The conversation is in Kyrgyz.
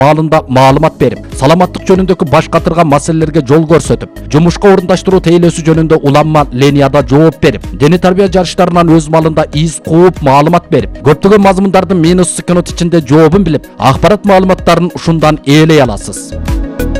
маалында маалымат берип, саламаттык жөнүндөгү баш катырган маселелерге жол көрсөтүп, жумушка орундаштыруу тейлөөсү жөнүндө уланма ленияда жооп берип, дене тарбия жарыштарынан өз маалында из кууп маалымат берип, көптөгөн мазмундардын минус секунд ичинде жообун билип, акпарат маалыматтарын ушундан ээлей аласыз.